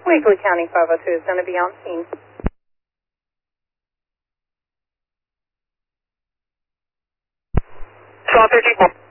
Weakley County 502 is going to be on scene. Saw 13.